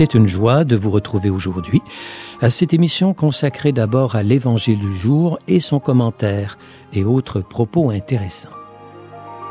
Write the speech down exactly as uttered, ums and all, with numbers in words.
C'est une joie de vous retrouver aujourd'hui à cette émission consacrée d'abord à l'Évangile du jour et son commentaire et autres propos intéressants.